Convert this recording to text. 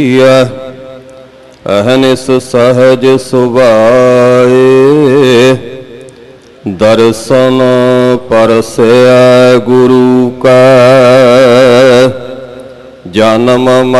अहनिस सहज सुभाए दर्शन परसै गुरु का जन्म